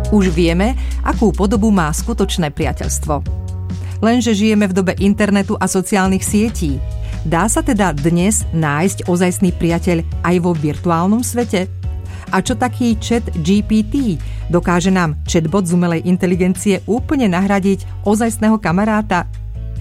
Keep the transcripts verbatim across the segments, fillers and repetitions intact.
Už vieme, akú podobu má skutočné priateľstvo. Lenže žijeme v dobe internetu a sociálnych sietí. Dá sa teda dnes nájsť ozajstný priateľ aj vo virtuálnom svete? A čo taký chat G P T? Dokáže nám chatbot z umelej inteligencie úplne nahradiť ozajstného kamaráta?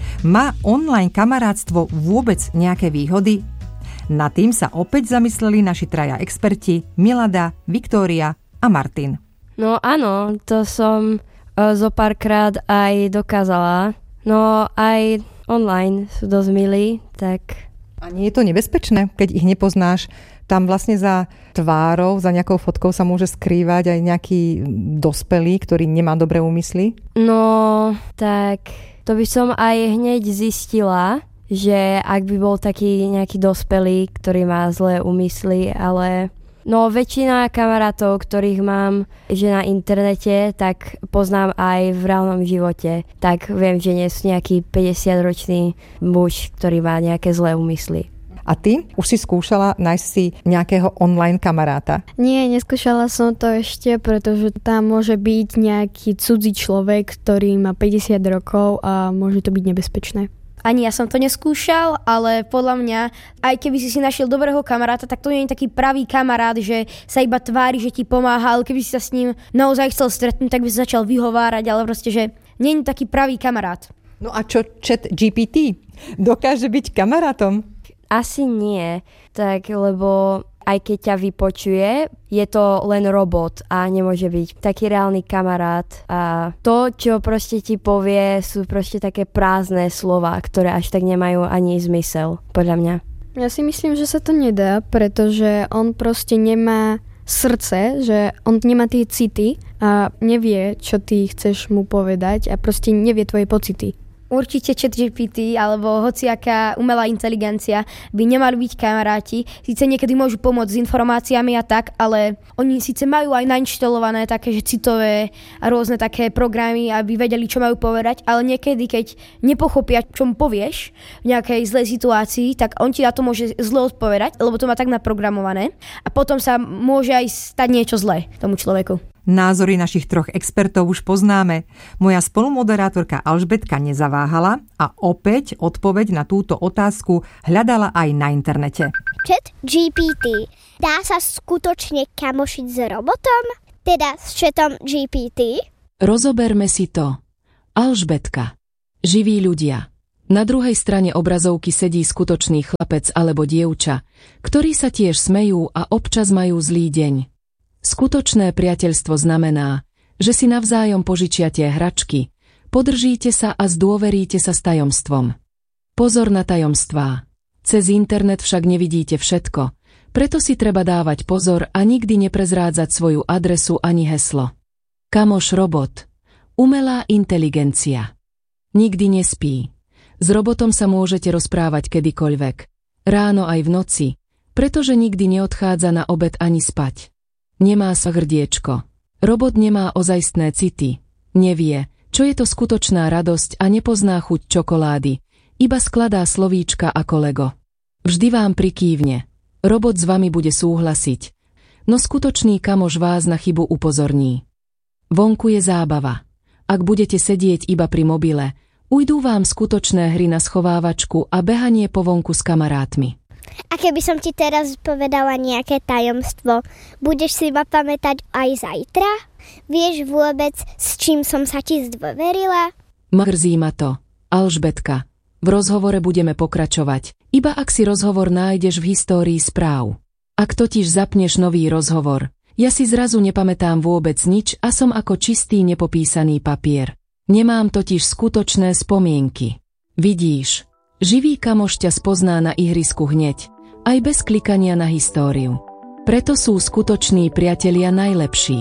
Má online kamarátstvo vôbec nejaké výhody? Nad tým sa opäť zamysleli naši traja experti Milada, Viktória a Martin. No áno, to som uh, zo párkrát aj dokázala. No aj online sú dosť milí, tak... A nie je to nebezpečné, keď ich nepoznáš? Tam vlastne za tvárou, za nejakou fotkou sa môže skrývať aj nejaký dospelý, ktorý nemá dobré úmysly? No, tak to by som aj hneď zistila, že ak by bol taký nejaký dospelý, ktorý má zlé úmysly, ale... No väčšina kamarátov, ktorých mám že na internete, tak poznám aj v reálnom živote. Tak viem, že nie sú nejaký päťdesiatročný muž, ktorý má nejaké zlé úmysly. A ty? Už si skúšala nájsť si nejakého online kamaráta? Nie, neskúšala som to ešte, pretože tam môže byť nejaký cudzí človek, ktorý má päťdesiat rokov a môže to byť nebezpečné. Ani ja som to neskúšal, ale podľa mňa, aj keby si si našiel dobrého kamaráta, tak to nie je taký pravý kamarát, že sa iba tvári, že ti pomáha, ale keby si sa s ním naozaj chcel stretnúť, tak by sa začal vyhovárať, ale proste, že nie je taký pravý kamarát. No a čo chat G P T? Dokáže byť kamarátom? Asi nie, tak lebo aj keď ťa vypočuje, je to len robot a nemôže byť taký reálny kamarát. A to, čo proste ti povie, sú proste také prázdne slova, ktoré až tak nemajú ani zmysel, podľa mňa. Ja si myslím, že sa to nedá, pretože on proste nemá srdce, že on nemá tie city a nevie, čo ty chceš mu povedať a proste nevie tvoje pocity. Určite chat G P T alebo hociaká umelá inteligencia by nemali byť kamaráti. Síce niekedy môžu pomôcť s informáciami a tak, ale oni síce majú aj nainštalované také, že citové a rôzne také programy, aby vedeli, čo majú povedať, ale niekedy, keď nepochopia, čo mu povieš v nejakej zlej situácii, tak on ti na to môže zle odpovedať, lebo to má tak naprogramované a potom sa môže aj stať niečo zlé tomu človeku. Názory našich troch expertov už poznáme. Moja spolumoderátorka Alžbetka nezaváhala a opäť odpoveď na túto otázku hľadala aj na internete. Chat G P T. Dá sa skutočne kamošiť s robotom? Teda s chatom G P T? Rozoberme si to. Alžbetka. Živí ľudia. Na druhej strane obrazovky sedí skutočný chlapec alebo dievča, ktorí sa tiež smejú a občas majú zlý deň. Skutočné priateľstvo znamená, že si navzájom požičiate hračky, podržíte sa a zdôveríte sa s tajomstvom. Pozor na tajomstvá. Cez internet však nevidíte všetko, preto si treba dávať pozor a nikdy neprezrádzať svoju adresu ani heslo. Kamoš robot. Umelá inteligencia. Nikdy nespí. S robotom sa môžete rozprávať kedykoľvek. Ráno aj v noci, pretože nikdy neodchádza na obed ani spať. Nemá sa hrdiečko. Robot nemá ozajstné city. Nevie, čo je to skutočná radosť a nepozná chuť čokolády. Iba skladá slovíčka ako Lego. Vždy vám prikývne. Robot s vami bude súhlasiť. No skutočný kamoš vás na chybu upozorní. Vonku je zábava. Ak budete sedieť iba pri mobile, ujdú vám skutočné hry na schovávačku a behanie po vonku s kamarátmi. A keby som ti teraz povedala nejaké tajomstvo, budeš si ma pamätať aj zajtra? Vieš vôbec, s čím som sa ti zdôverila? Mrzí ma to, Alžbetka. V rozhovore budeme pokračovať, iba ak si rozhovor nájdeš v histórii správ. Ak totiž zapneš nový rozhovor, ja si zrazu nepamätám vôbec nič a som ako čistý nepopísaný papier. Nemám totiž skutočné spomienky. Vidíš? Živý kamoš ťa spozná na ihrisku hneď, aj bez klikania na históriu. Preto sú skutoční priatelia najlepší.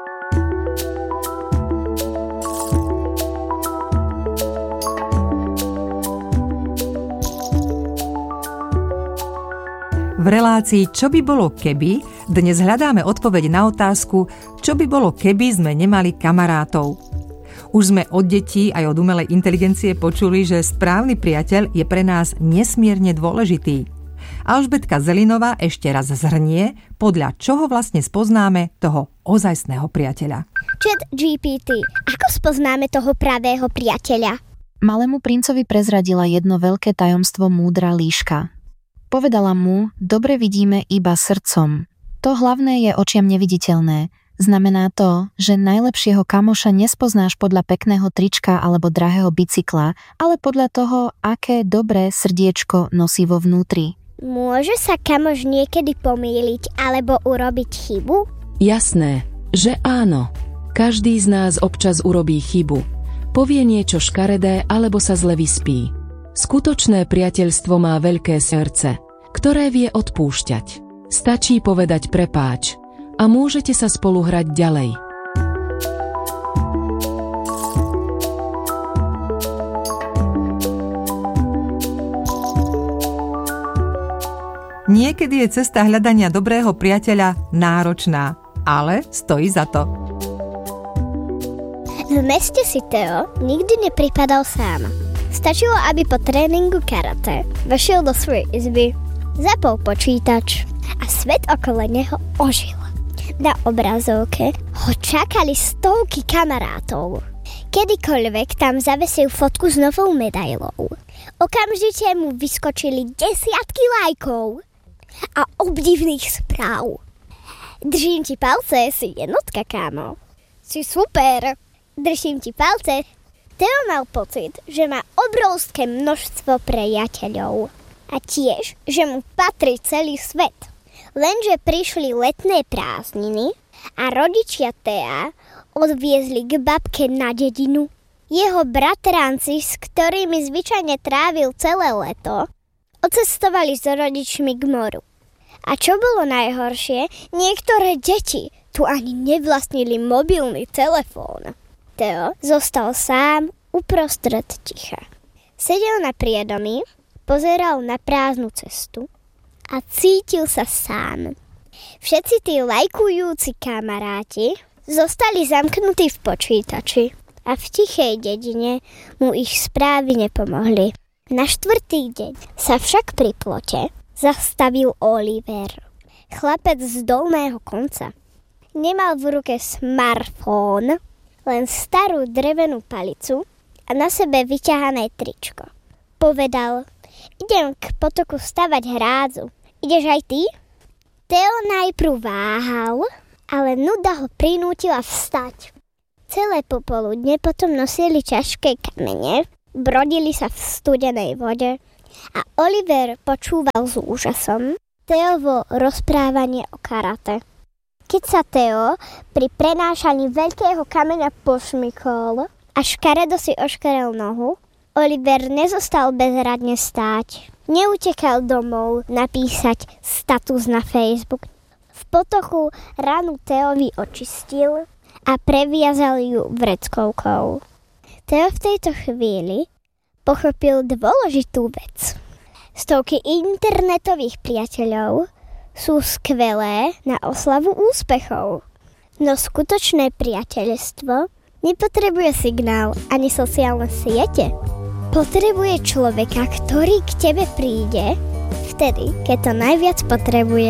V relácii Čo by bolo keby dnes hľadáme odpoveď na otázku, čo by bolo keby sme nemali kamarátov. Už sme od detí aj od umelej inteligencie počuli, že správny priateľ je pre nás nesmierne dôležitý. Alžbetka Zelinová ešte raz zhrnie, podľa čoho vlastne spoznáme toho ozajstného priateľa. Chat G P T, ako spoznáme toho pravého priateľa? Malému princovi prezradila jedno veľké tajomstvo múdra líška. Povedala mu, dobre vidíme iba srdcom. To hlavné je očiam neviditeľné. Znamená to, že najlepšieho kamoša nespoznáš podľa pekného trička alebo drahého bicykla, ale podľa toho, aké dobré srdiečko nosí vo vnútri. Môže sa kamoš niekedy pomýliť alebo urobiť chybu? Jasné, že áno. Každý z nás občas urobí chybu. Povie niečo škaredé alebo sa zle vyspí. Skutočné priateľstvo má veľké srdce, ktoré vie odpúšťať. Stačí povedať prepáč a môžete sa spolu hrať ďalej. Niekedy je cesta hľadania dobrého priateľa náročná, ale stojí za to. V meste si Teo nikdy nepripadal sám. Stačilo, aby po tréningu karate vešiel do svojej izby, zapol počítač a svet okolo neho ožil. Na obrazovke ho čakali stovky kamarátov. Kedykoľvek tam zavesil fotku s novou medailou, okamžite mu vyskočili desiatky lajkov a obdivných správ. Držím ti palce, si jednotka, kámo. Si super. Držím ti palce. Teo mal pocit, že má obrovské množstvo priateľov a tiež, že mu patrí celý svet. Lenže prišli letné prázdniny a rodičia Tea odviezli k babke na dedinu. Jeho bratranci, s ktorými zvyčajne trávil celé leto, odcestovali s rodičmi k moru. A čo bolo najhoršie, niektoré deti tu ani nevlastnili mobilný telefón. Teo zostal sám uprostred ticha. Sedel na priedomí, pozeral na prázdnu cestu a cítil sa sám. Všetci tí lajkujúci kamaráti zostali zamknutí v počítači a v tichej dedine mu ich správy nepomohli. Na štvrtý deň sa však pri plote zastavil Oliver, chlapec z dolného konca. Nemal v ruke smartfón, len starú drevenú palicu a na sebe vyťahané tričko. Povedal, idem k potoku stavať hrádzu. Ideš aj ty? Teo najprv váhal, ale nuda ho prinútila vstať. Celé popoludne potom nosili ťažké kamene, brodili sa v studenej vode a Oliver počúval s úžasom Teovo rozprávanie o karate. Keď sa Teo pri prenášaní veľkého kameňa pošmykol a škaredo si oškarel nohu, Oliver nezostal bezradne stáť. Neutekal domov napísať status na Facebook. V potoku ranu Teovi očistil a previazal ju vreckovkou. Teo v tejto chvíli pochopil dôležitú vec. Stovky internetových priateľov sú skvelé na oslavu úspechov. No skutočné priateľstvo nepotrebuje signál ani sociálne siete. Potrebuje človeka, ktorý k tebe príde vtedy, keď to najviac potrebuje.